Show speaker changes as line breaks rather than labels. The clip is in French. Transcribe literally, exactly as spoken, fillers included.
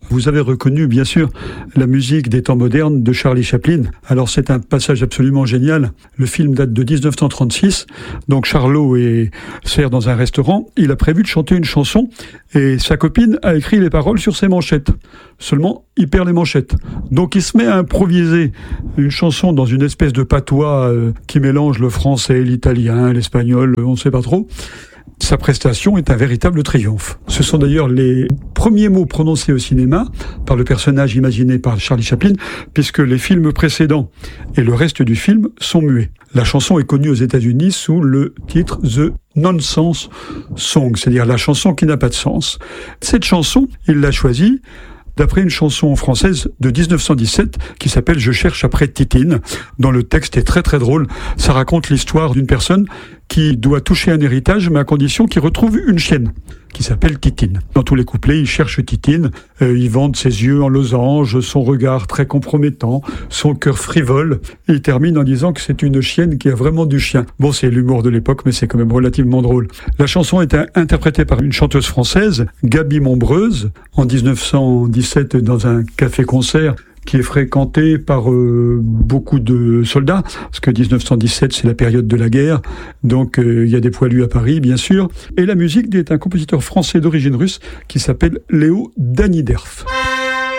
Vous avez reconnu, bien sûr, la musique des temps modernes de Charlie Chaplin. Alors, c'est un passage absolument génial. Le film date de dix-neuf cent trente-six. Donc, Charlot est, sert dans un restaurant. Il a prévu de chanter une chanson et sa copine a écrit les paroles sur ses manchettes. Seulement, il perd les manchettes. Donc, il se met à improviser une chanson dans une espèce de patois euh, qui mélange le français, l'italien, l'espagnol, on ne sait pas trop. Sa prestation est un véritable triomphe. Ce sont d'ailleurs les premiers mots prononcés au cinéma par le personnage imaginé par Charlie Chaplin, puisque les films précédents et le reste du film sont muets. La chanson est connue aux États-Unis sous le titre The Nonsense Song, c'est-à-dire la chanson qui n'a pas de sens. Cette chanson, il l'a choisie d'après une chanson française de dix-neuf cent dix-sept qui s'appelle « Je cherche après Titine », dont le texte est très très drôle. Ça raconte l'histoire d'une personne qui doit toucher un héritage, mais à condition qu'il retrouve une chienne qui s'appelle Titine. Dans tous les couplets, il cherche Titine, euh, il vante ses yeux en losange, son regard très compromettant, son cœur frivole. Et il termine en disant que c'est une chienne qui a vraiment du chien. Bon, c'est l'humour de l'époque, mais c'est quand même relativement drôle. La chanson est interprétée par une chanteuse française, Gaby Mombreuse, en dix-neuf cent dix-sept dans un café-concert qui est fréquenté par euh, beaucoup de soldats, parce que dix-neuf cent dix-sept, c'est la période de la guerre, donc euh, il y a des poilus à Paris, bien sûr. Et la musique est un compositeur français d'origine russe qui s'appelle Léo Daniderf.